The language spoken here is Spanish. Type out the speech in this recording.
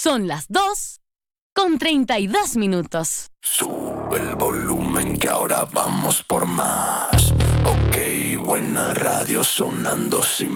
Son las 2:32. Sube el volumen que ahora vamos por más. Ok, buena radio sonando sin